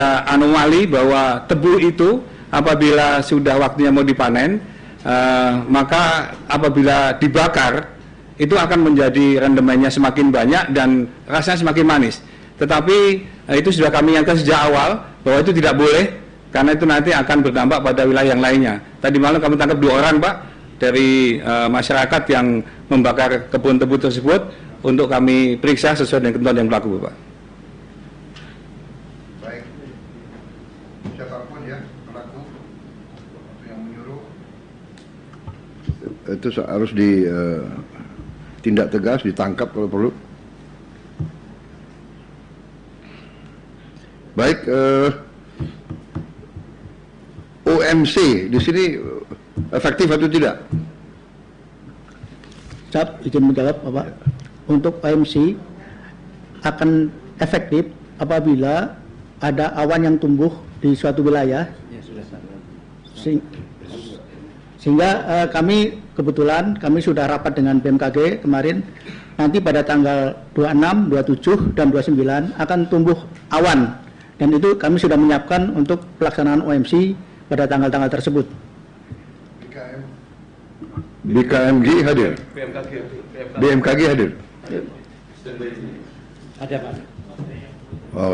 anomali bahwa tebu itu apabila sudah waktunya mau dipanen, maka apabila dibakar itu akan menjadi rendemennya semakin banyak dan rasanya semakin manis. Tetapi itu sudah kami ingatkan sejak awal bahwa itu tidak boleh, karena itu nanti akan berdampak pada wilayah yang lainnya. Tadi malam kami tangkap 2 orang, Pak, dari masyarakat yang membakar kebun tebu tersebut untuk kami periksa sesuai dengan ketentuan yang berlaku, Pak. Baik, siapapun ya pelaku yang menyuruh itu harus ditindak tegas, ditangkap kalau perlu. Baik, OMC di sini efektif atau tidak? Cap, izin menjawab, Bapak. Untuk OMC akan efektif apabila ada awan yang tumbuh di suatu wilayah, sehingga kami kebetulan sudah rapat dengan BMKG kemarin. Nanti pada tanggal 26, 27, dan 29 akan tumbuh awan, dan itu kami sudah menyiapkan untuk pelaksanaan OMC pada tanggal-tanggal tersebut. BKMG hadir. BMKG hadir. Ada, Pak. Oh.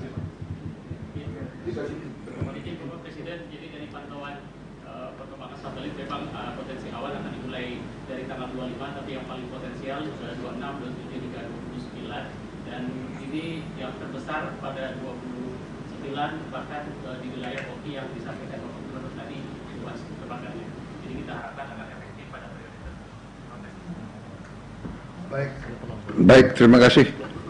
Presiden, jadi dari pantauan perkembangan satelit memang potensi awan akan dimulai dari tanggal 25, tapi yang paling potensial sudah 26, 27 hingga 29, dan ini yang terbesar pada 29, bahkan di wilayah Oki yang disampaikan Bapak Gubernur tadi luas terbakarnya. Jadi kita harapkan akan efektif pada periode tertentu. Baik, terima kasih.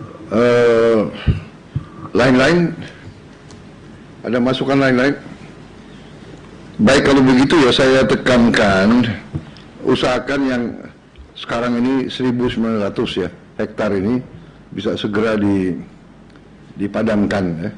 Lain-lain, ada masukan lain-lain? Baik, kalau begitu ya saya tekankan, usahakan yang sekarang ini 1.900 ya hektar ini bisa segera dipadamkan ya.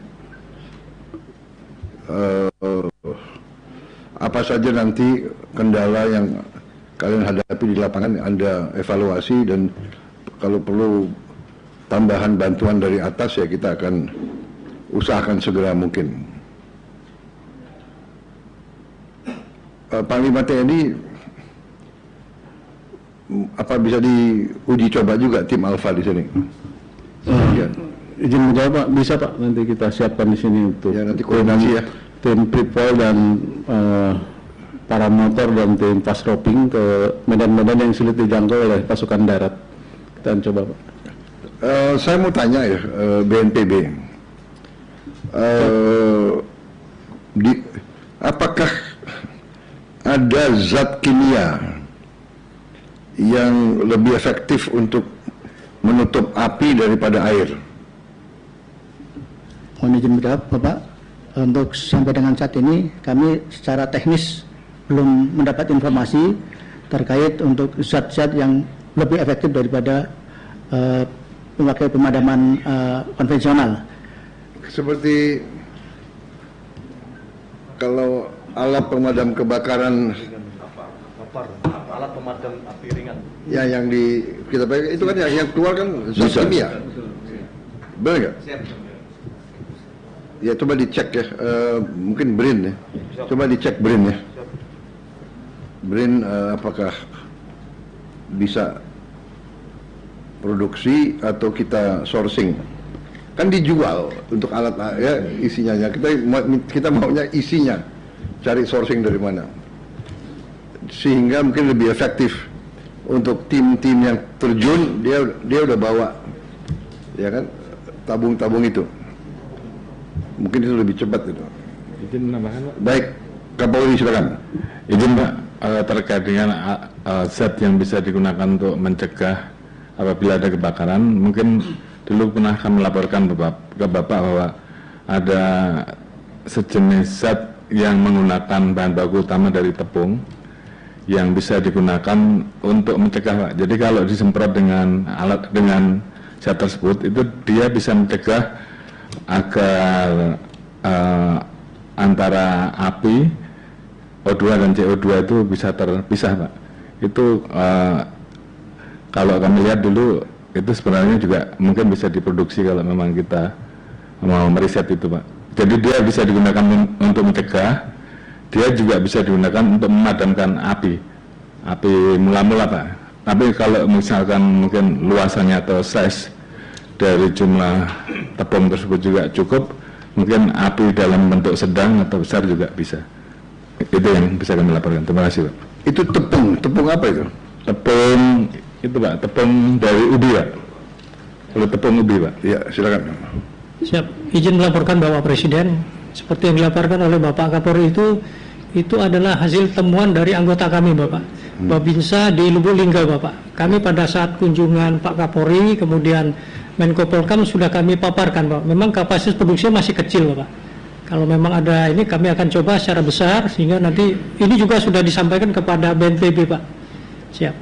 Apa saja nanti kendala yang kalian hadapi di lapangan Anda evaluasi, dan kalau perlu tambahan bantuan dari atas ya kita akan usahakan segera mungkin. Panglima TNI, apa bisa diuji coba juga tim Alfa di sini? Izin menjawab, Pak, bisa, Pak, nanti kita siapkan di sini untuk ya, nanti koordinasi ya. Tim Pripol dan para motor dan tim fast roping ke medan-medan yang sulit dijangkau oleh pasukan darat. Kita coba, Pak. Saya mau tanya ya, BNPB, apakah ada zat kimia yang lebih efektif untuk menutup api daripada air? Mohon izin menjawab, Bapak. Untuk sampai dengan saat ini kami secara teknis belum mendapat informasi terkait untuk zat-zat yang lebih efektif daripada memakai pemadaman konvensional. Seperti kalau alat pemadam kebakaran, alat pemadam api ringan. Ya, yang kita pakai itu kan yang keluar kan zat kimia, benar nggak? Ya, coba dicek ya, mungkin BRIN ya, coba dicek BRIN ya, BRIN apakah bisa produksi atau kita sourcing. Kan dijual untuk alat ya isinya, kita maunya isinya, cari sourcing dari mana, sehingga mungkin lebih efektif untuk tim-tim yang terjun. Dia udah bawa ya kan tabung-tabung itu, mungkin itu lebih cepat itu. Izin menambahkan, Pak. Baik, Kapolri silakan. Izin, Pak, terkait dengan zat yang bisa digunakan untuk mencegah apabila ada kebakaran. Mungkin dulu pernah kami laporkan ke Bapak bahwa ada sejenis zat yang menggunakan bahan baku utama dari tepung yang bisa digunakan untuk mencegah, Pak. Jadi kalau disemprot dengan zat tersebut, itu dia bisa mencegah agar antara api O2 dan CO2 itu bisa terpisah, Pak. Itu kalau kami lihat dulu, itu sebenarnya juga mungkin bisa diproduksi kalau memang kita mau meriset itu, Pak. Jadi dia bisa digunakan untuk mencegah, dia juga bisa digunakan untuk memadamkan api mula-mula Pak. Tapi kalau misalkan mungkin luasannya atau size dari jumlah tepung tersebut juga cukup, mungkin api dalam bentuk sedang atau besar juga bisa. Itu yang bisa kami laporkan. Terima kasih Pak. Itu tepung apa itu? Tepung itu Pak, tepung dari ubi Pak. Kalau tepung ubi Pak. Ya, silakan. Siap. Izin melaporkan Bapak Presiden, seperti yang dilaporkan oleh Bapak Kapolri itu adalah hasil temuan dari anggota kami Bapak, Babinsa di Lubuk Linggau Bapak. Kami pada saat kunjungan Pak Kapolri, kemudian Menko Polkam sudah kami paparkan Bapak. Memang kapasitas produksinya masih kecil Bapak. Kalau memang ada ini kami akan coba secara besar sehingga nanti ini juga sudah disampaikan kepada BNPB Pak. Siap.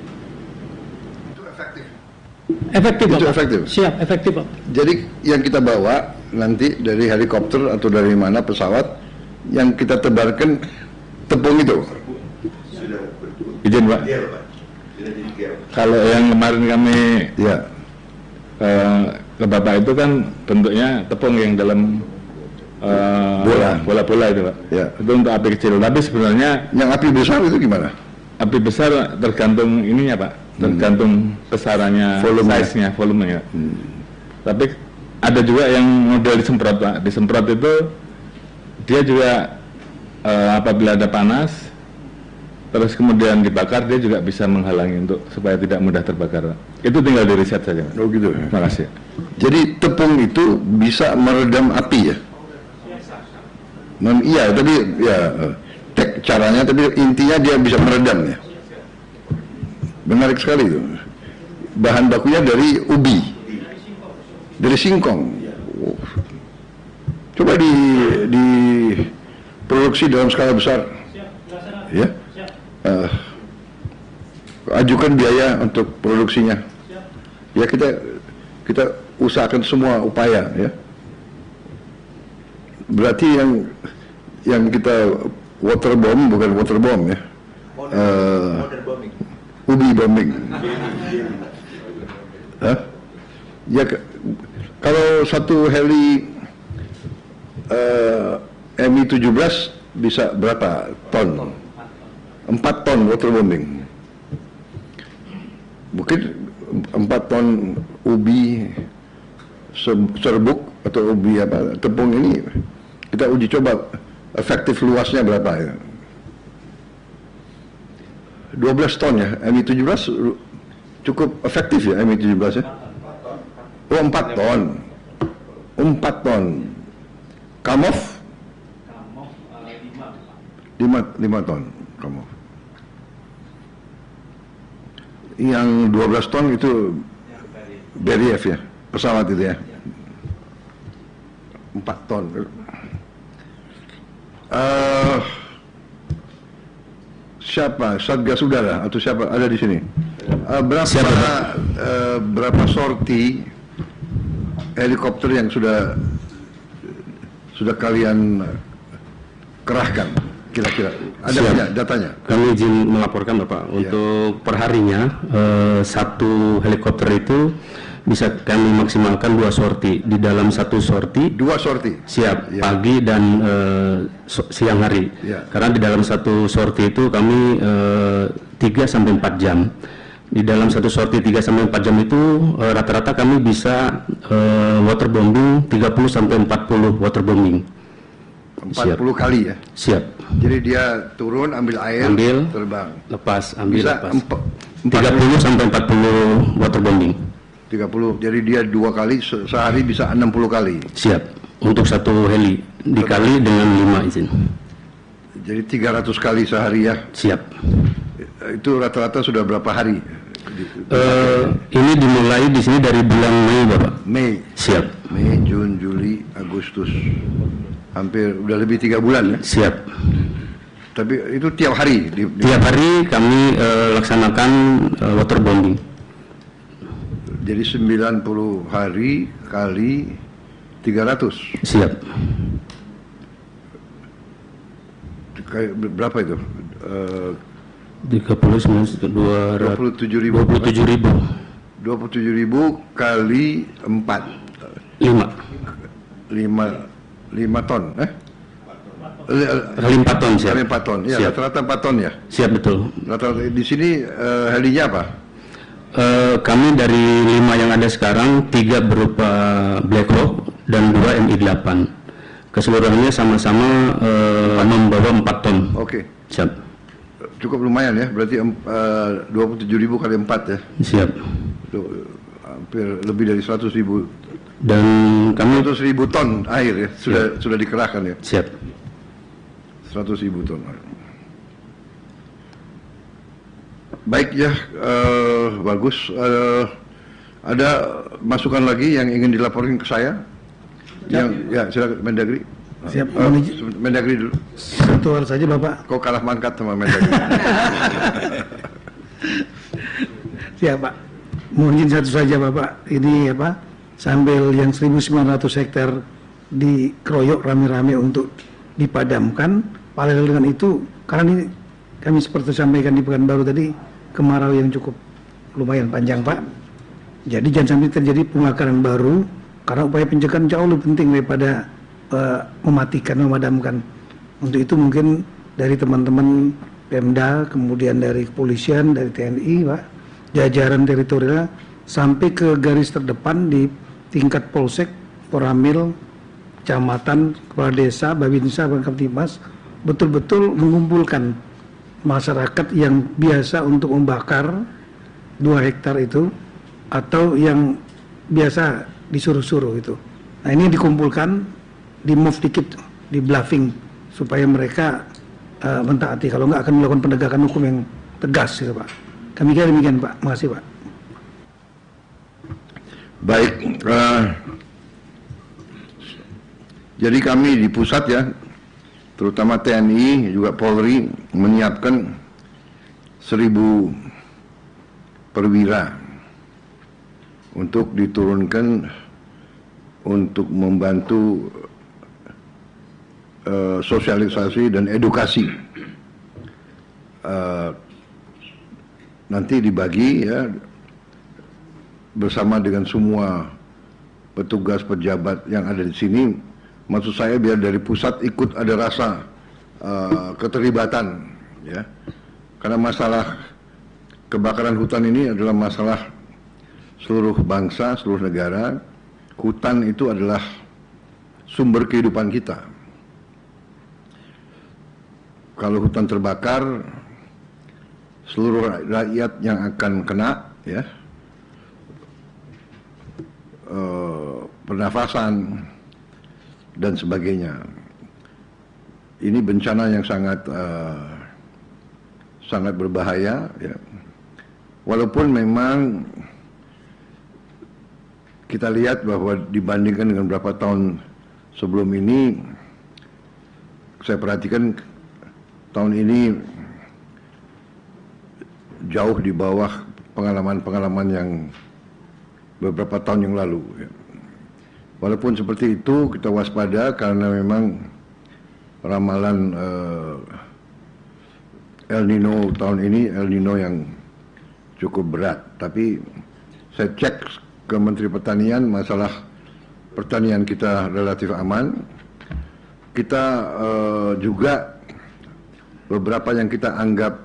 Efektif Itu Bapak. efektif? Siap, efektif Pak. Jadi yang kita bawa nanti dari helikopter atau dari mana pesawat, yang kita tebarkan tepung itu. Izin Pak. Kalau yang kemarin kami Ya. ke Bapak itu kan bentuknya tepung yang dalam bola-bola itu Pak. Ya. Itu untuk api kecil. Tapi sebenarnya Yang api besar itu gimana? api besar tergantung ininya Pak, tergantung besarannya, size-nya, volumenya. Tapi ada juga yang model disemprot Pak. Disemprot itu dia juga apabila ada panas, terus kemudian dibakar, dia juga bisa menghalangi untuk supaya tidak mudah terbakar Pak. Itu tinggal di riset saja Pak. Oh gitu. Terima kasih. Jadi tepung itu bisa meredam api ya? Iya, tapi ya caranya, tapi intinya dia bisa meredam ya. Menarik sekali itu. Bahan bakunya dari ubi, dari singkong. Oh. Coba diproduksi dalam skala besar, ya. Ajukan biaya untuk produksinya. Ya kita usahakan semua upaya ya. Berarti yang kita waterbombing bukan waterbombing ya. Ubi bombing. Hah? Ya kalau satu heli Mi-17 bisa berapa ton? 4 ton waterbombing. Mungkin 4 ton ubi serbuk atau ubi apa tepung ini kita uji coba efektif luasnya berapa ya. 12 ton ya, Mi-17 cukup efektif ya Mi-17 ya. Oh 4 ton. 4 ton. Kamov 5 ton Kamov. Yang 12 ton itu Beriev ya, pesawat itu ya. 4 ton. Siapa? Satgas Udara atau siapa ada di sini? Berapa sorti helikopter yang sudah kalian kerahkan kira-kira? Ada banyak datanya? Kami izin melaporkan Bapak, untuk perharinya satu helikopter itu bisa kami maksimalkan 2 sorti. Di dalam satu sorti 2 sorti? Siap, pagi dan siang hari. Karena di dalam satu sorti itu kami 3-4 jam. Di dalam satu sorti 3-4 jam itu rata-rata kami bisa waterbombing 30-40 waterbombing. 40 kali ya? Siap. Jadi dia turun, ambil air, terbang. Lepas, ambil, bisa lepas. 30-40 waterbombing. 30, jadi dia 2 kali, sehari bisa 60 kali. Siap, untuk satu heli, dikali dengan 5 izin. Jadi 300 kali sehari ya? Siap. Itu rata-rata sudah berapa hari? Ini dimulai di sini dari bulan Mei Bapak. Mei? Siap. Mei, Juni, Juli, Agustus. Hampir, udah lebih 3 bulan ya? Siap. Tapi itu tiap hari? Tiap hari kami laksanakan waterbombing. Jadi 90 hari kali 300. Siap. Berapa itu? 27.000 kali 4. 5 5 ton, Kali 4 ton, siap. Kali 4 ton, ya, Siap. rata-rata 4 ton ya. Siap, betul. Rata-rata di sini helinya apa? Kami dari 5 yang ada sekarang, 3 berupa Black Hawk dan 2 Mi-8. Keseluruhannya sama-sama membawa 4 ton. Oke. Siap. Cukup lumayan ya, berarti 27.000 kali 4 ya. Siap. Hampir lebih dari 100.000. Dan kami 100.000 ton air ya, sudah dikerahkan ya. siap. 100.000 ton. Baik ya, bagus. Ada masukan lagi yang ingin dilaporkan ke saya? Ya, silakan Mendagri. Siap, Mendagri dulu. satu hal saja Bapak. Kok kalah mangkat sama Mendagri? Siap Pak. Mohon izin satu saja Bapak. Ini apa? Sambil yang 1.900 hektar dikeroyok rame-rame untuk dipadamkan. Paralel dengan itu, karena ini kami seperti sampaikan di Pekanbaru tadi, kemarau yang cukup lumayan panjang Pak. Jadi jangan sampai terjadi pembakaran baru, karena upaya pencegahan jauh lebih penting daripada mematikan, memadamkan. Untuk itu mungkin dari teman-teman Pemda, kemudian dari kepolisian, dari TNI Pak, jajaran teritorial sampai ke garis terdepan di tingkat polsek, koramil, kecamatan, kepala desa, babinsa, Kamtibmas, betul-betul mengumpulkan masyarakat yang biasa untuk membakar 2 hektar itu atau yang biasa disuruh-suruh itu. Nah ini dikumpulkan, di move dikit, di bluffing supaya mereka mentaati. Kalau nggak akan melakukan penegakan hukum yang tegas gitu Pak. Kami kira demikian Pak. Makasih Pak. Baik, jadi kami di pusat ya, terutama TNI juga Polri menyiapkan 1.000 perwira untuk diturunkan untuk membantu sosialisasi dan edukasi. Nanti dibagi ya bersama dengan semua petugas pejabat yang ada di sini. Maksud saya biar dari pusat ikut ada rasa keterlibatan ya, karena masalah kebakaran hutan ini adalah masalah seluruh bangsa, seluruh negara. Hutan itu adalah sumber kehidupan kita. Kalau hutan terbakar, seluruh rakyat yang akan kena ya, pernafasan dan sebagainya. Ini bencana yang sangat berbahaya ya. Walaupun memang kita lihat bahwa dibandingkan dengan beberapa tahun sebelum ini, saya perhatikan tahun ini jauh di bawah pengalaman-pengalaman yang beberapa tahun yang lalu ya. Walaupun seperti itu, kita waspada karena memang ramalan El Nino tahun ini, El Nino yang cukup berat. Tapi saya cek ke Menteri Pertanian, masalah pertanian kita relatif aman. Kita juga beberapa yang kita anggap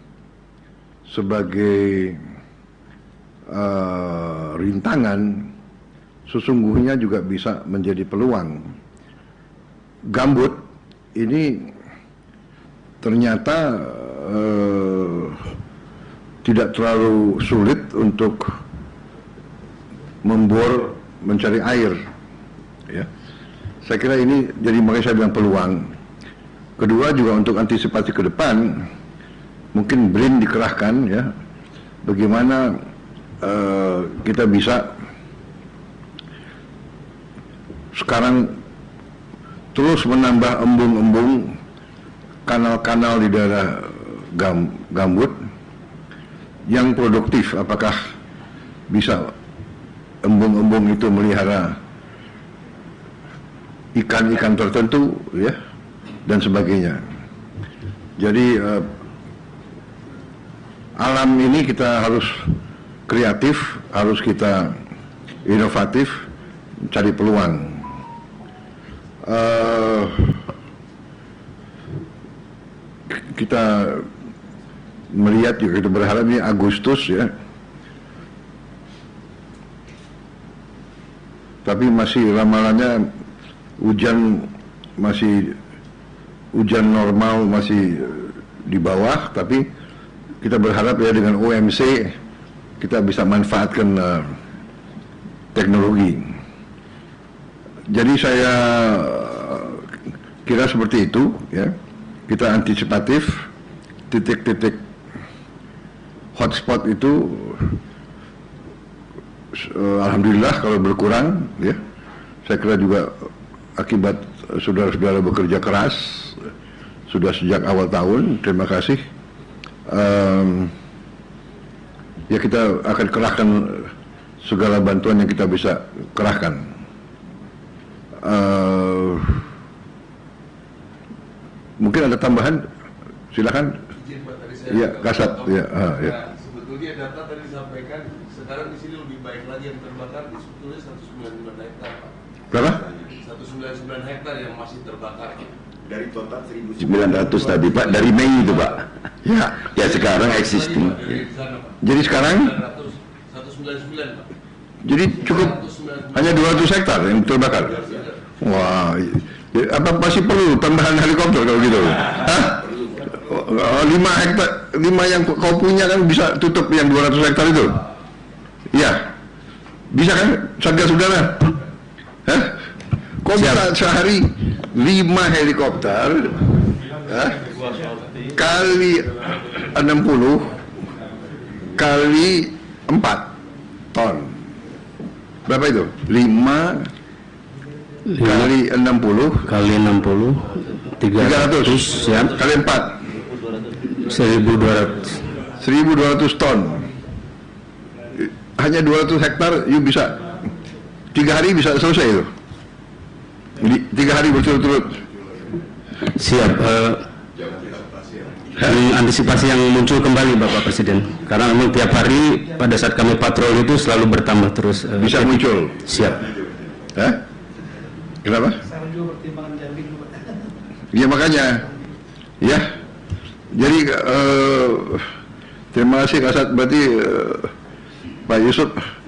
sebagai rintangan sesungguhnya juga bisa menjadi peluang. Gambut ini ternyata tidak terlalu sulit untuk membor mencari air ya. Saya kira ini jadi makanya saya bilang peluang. Kedua juga untuk antisipasi ke depan, mungkin BRIN dikerahkan ya, bagaimana kita bisa sekarang terus menambah embung-embung, kanal-kanal di daerah gambut yang produktif. Apakah bisa embung-embung itu melihara ikan-ikan tertentu ya, dan sebagainya. Jadi alam ini kita harus kreatif, harus kita inovatif, cari peluang. Kita melihat juga, kita berharap ini Agustus ya, tapi masih ramalannya hujan normal masih di bawah, tapi kita berharap ya dengan OMC kita bisa manfaatkan teknologi. Jadi saya kira seperti itu ya, kita antisipatif, titik-titik hotspot itu alhamdulillah kalau berkurang ya. Saya kira juga akibat saudara-saudara bekerja keras sudah sejak awal tahun. Terima kasih. Ya kita akan kerahkan segala bantuan yang kita bisa kerahkan. Mungkin ada tambahan, silakan. Iya, Kasat. Ya, ya. Sebetulnya data tadi disampaikan, sekarang di sini lebih baik lagi yang terbakar di sebetulnya 199 hektar, Pak. Berapa? 199 hektar yang masih terbakar. Dari total 1.900 tadi Pak, dari Mei itu Pak. Ya, ya sekarang existing. Jadi sekarang 199 Pak. Jadi cukup hanya 200 hektar yang terbakar. Wah, apa masih perlu tambahan helikopter kalau gitu? Hah? 5 hektar, 5 yang kau punya kan bisa tutup yang 200 hektar itu? Iya, bisa kan, Satgas Udara? Hah? Kau bisa sehari 5 helikopter, kali 60 kali 4 ton. Berapa itu? 5 kali 60 kali 60 300 ya. Kali 4 1200 ton. Hanya 200 hektar you bisa 3 hari bisa selesai itu. Jadi 3 hari berturut-turut. Siap. Antisipasi yang muncul kembali Bapak Presiden, karena memang tiap hari pada saat kami patroli itu selalu bertambah terus. Bisa muncul. Siap. Kenapa? Ya makanya, ya. Jadi terima kasih Kasat. Berarti Pak Yusuf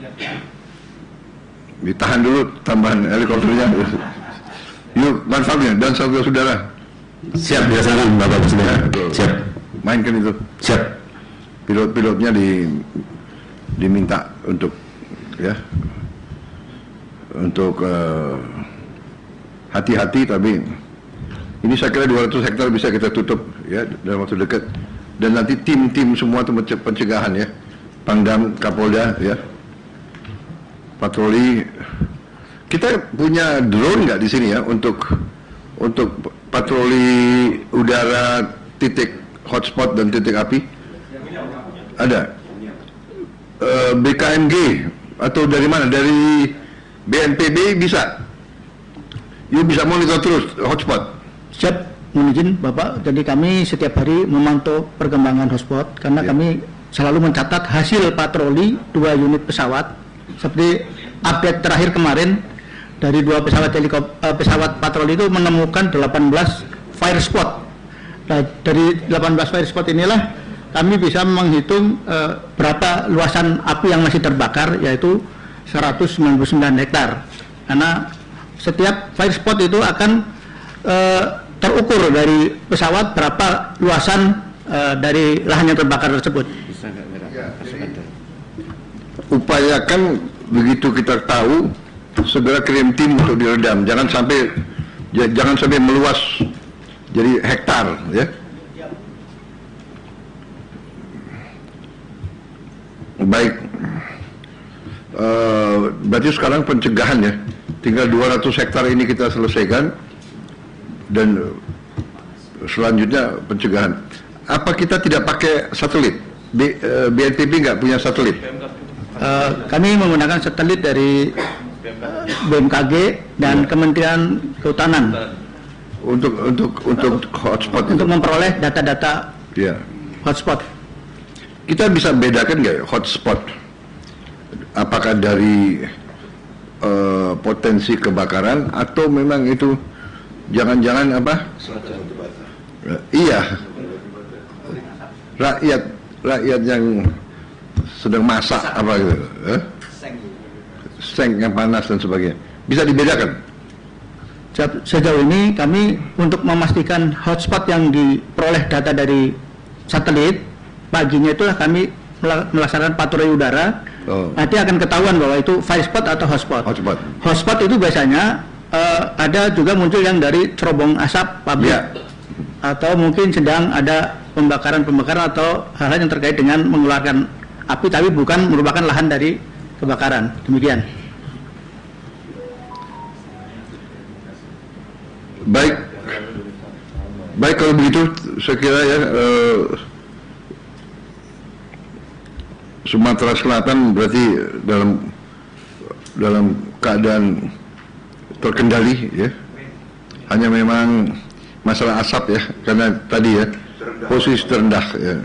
ditahan dulu tambahan helikopternya. Yuk manfaatnya dan saudara-saudara. Siap dilaksanakan Bapak Presiden. Ya, siap. Mainkan itu. Siap. Pilot-pilotnya diminta untuk ya untuk hati-hati, tapi ini saya kira 200 hektar bisa kita tutup ya dalam waktu dekat, dan nanti tim-tim semua pencegahan ya, Pangdam, Kapolda ya, patroli. Kita punya drone nggak di sini ya untuk patroli udara titik hotspot dan titik api? Ada. BKMG atau dari mana? Dari BNPB bisa. You bisa monitor terus hotspot. Siap, mohon izin Bapak. Jadi kami setiap hari memantau perkembangan hotspot karena kami selalu mencatat hasil patroli 2 unit pesawat. Seperti update terakhir kemarin, dari 2 pesawat patroli itu menemukan 18 fire spot. Nah, dari 18 fire spot inilah kami bisa menghitung berapa luasan api yang masih terbakar, yaitu 199 hektar. Karena setiap fire spot itu akan terukur dari pesawat berapa luasan dari lahan yang terbakar tersebut. Upayakan begitu kita tahu segera kirim tim untuk diredam. Jangan sampai meluas jadi hektar ya. Baik. Berarti sekarang pencegahan ya. Tinggal 200 hektar ini kita selesaikan, dan selanjutnya pencegahan. Apa kita tidak pakai satelit? BNPB nggak punya satelit? Kami menggunakan satelit dari BMKG dan Kementerian Kehutanan untuk hotspot, untuk memperoleh data-data hotspot. Kita bisa bedakan nggak hotspot? Apakah dari potensi kebakaran atau memang itu Jangan-jangan apa? Iya. Rakyat yang sedang masak apa gitu, seng yang panas dan sebagainya. Bisa dibedakan? Sejauh ini kami untuk memastikan hotspot yang diperoleh data dari satelit, paginya itulah kami melaksanakan patroli udara. Nanti akan ketahuan bahwa itu fire spot atau hotspot. Hotspot itu biasanya ada juga muncul yang dari cerobong asap pabrik, atau mungkin sedang ada pembakaran atau hal-hal yang terkait dengan mengeluarkan api, tapi bukan merupakan lahan dari kebakaran. Demikian. Baik kalau begitu saya kira ya Sumatera Selatan berarti dalam keadaan terkendali ya. Hanya memang masalah asap ya, karena tadi ya posisi terendah ya.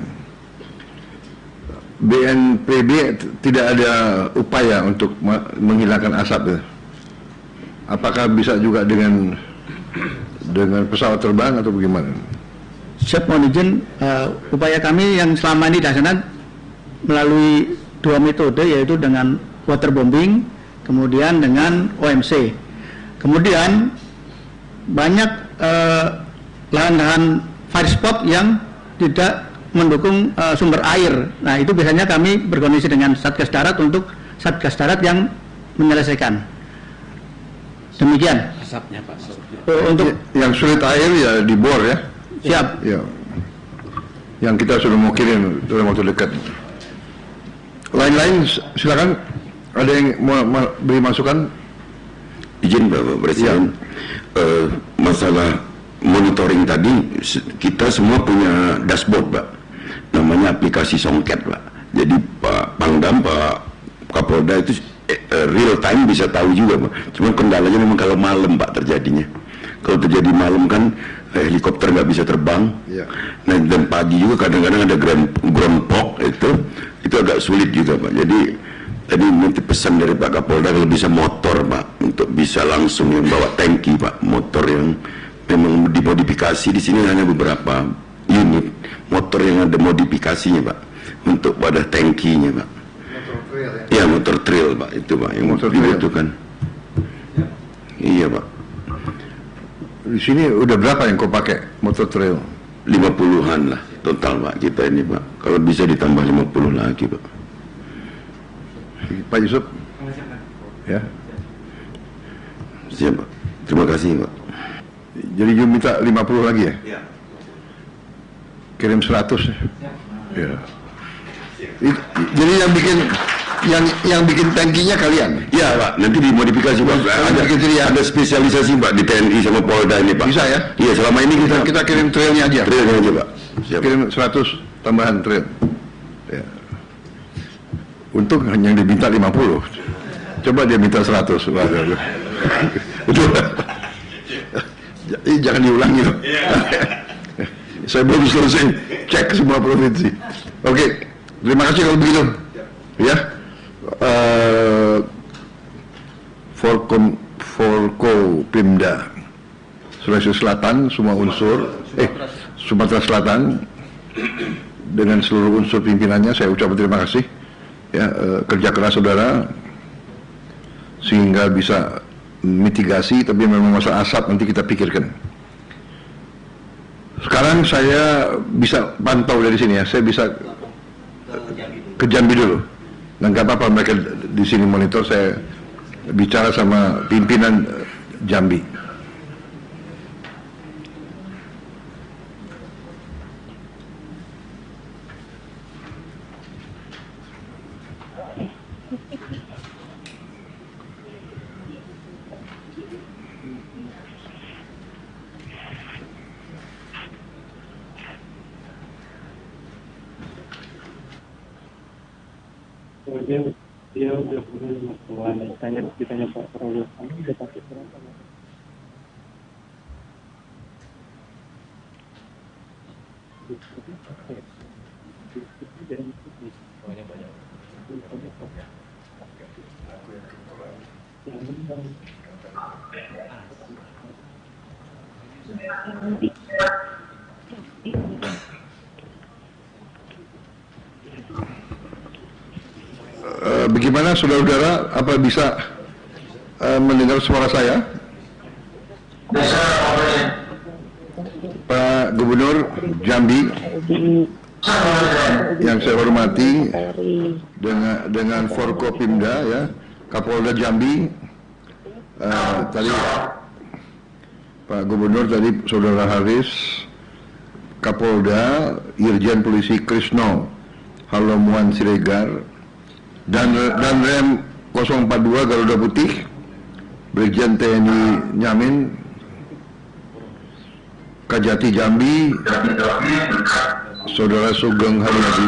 BNPB tidak ada upaya untuk menghilangkan asap ya. Apakah bisa juga dengan pesawat terbang atau bagaimana? Siap, mohon izin, upaya kami yang selama ini dilaksanakan melalui dua metode, yaitu dengan waterbombing, kemudian dengan OMC. Kemudian banyak lahan-lahan fire spot yang tidak mendukung sumber air. Nah, itu biasanya kami berkoordinasi dengan Satgas Darat untuk Satgas Darat yang menyelesaikan. Demikian. Asapnya Pak. Untuk yang sulit air ya dibor ya. Siap. Ya. Yang kita sudah mau kirim dalam waktu dekat. Lain-lain silakan. Ada yang mau beri masukan? Izin Bapak Presiden. Masalah monitoring tadi kita semua punya dashboard Pak. Namanya aplikasi Songket Pak. Jadi Pak Pangdam, Pak Kapolda itu real time bisa tahu juga Pak. Cuma kendalanya memang kalau malam Pak terjadinya. Kalau terjadi malam kan helikopter nggak bisa terbang. Nah, dan pagi juga kadang-kadang ada ground fog itu agak sulit juga Pak. Jadi tadi minta pesan dari Pak Kapolda kalau bisa motor Pak, untuk bisa langsung yang bawa tangki Pak, motor yang memang dimodifikasi. Di sini hanya beberapa unit motor yang ada modifikasinya Pak, untuk wadah tangkinya Pak. Motor trail ya? Iya, motor trail Pak, itu Pak yang motor dibutuhkan. Iya Pak. Di sini udah berapa yang kau pakai motor trail? 50-an lah total Pak kita ini Pak. Kalau bisa ditambah 50 lagi Pak. Pak Yusuf? Ya. Siap Pak. Terima kasih Pak. Jadi you minta 50 lagi ya? Iya. Kirim 100 ya? Ya. Jadi yang bikin tangkinya kalian? Iya Pak, nanti dimodifikasi Pak. Ada spesialisasi Pak di TNI sama Polda ini Pak. Bisa ya? Iya, selama ini kita kirim trailnya aja. Trailnya aja Pak. Siap. Kirim 100 tambahan trail. Ya. Untung yang diminta 50. Coba dia minta 100. Betul. Jangan diulangi loh. Saya belum selesai cek semua provinsi. Oke, terima kasih kalau begitu. Ya. Forkopimda Sulawesi Selatan, semua unsur Sumatera Selatan dengan seluruh unsur pimpinannya saya ucapkan terima kasih ya, kerja keras saudara sehingga bisa mitigasi, tapi memang masalah asap nanti kita pikirkan. Sekarang saya bisa pantau dari sini ya, saya bisa ke Jambi dulu. Dan gak apa-apa mereka di sini monitor, saya bicara sama pimpinan Jambi. Dia udah punya ditanya Pak Prabowo, kamu udah pakai berapa? Bagaimana saudara-saudara, apa bisa mendengar suara saya? Pak Gubernur Jambi yang saya hormati, dengan Forkopimda ya, Kapolda Jambi, tadi Pak Gubernur tadi Saudara Haris, Kapolda, Irjen Polisi Krisno Halomuan Siregar, dan Rem 042 Garuda Putih, Brigjen TNI Nyamin, Kajati Jambi, Saudara Sugeng Haryadi,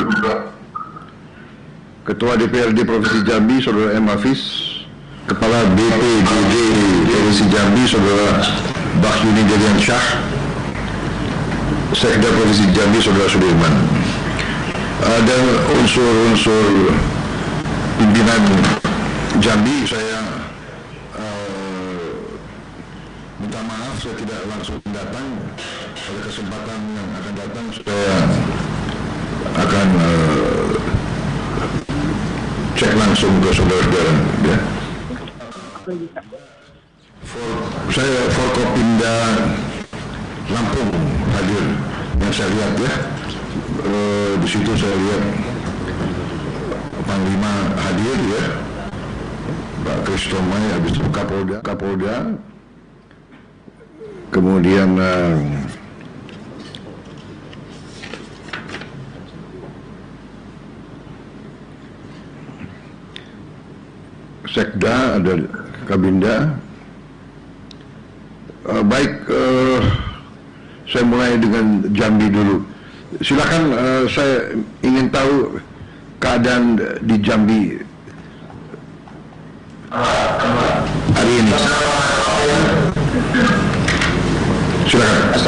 Ketua DPRD Provinsi Jambi, Saudara M. Hafiz, Kepala BPDD Provinsi Jambi, Saudara Bahyuni Jadian Syah, Sekda Provinsi Jambi, Saudara Sudirman, dan unsur-unsur pimpinan Jambi. Saya minta maaf saya tidak langsung datang. Pada kesempatan yang akan datang saya akan cek langsung ke saudara-saudara ya. Saya Forkopimda Lampung hadir, yang saya lihat ya, di situ saya lihat Panglima hadir ya, Pak Kristomai, habis itu Kapolda, kemudian Sekda, ada Kabinda. Baik, saya mulai dengan Jambi dulu. Silakan, saya ingin tahu keadaan di Jambi hari ini. Silakan.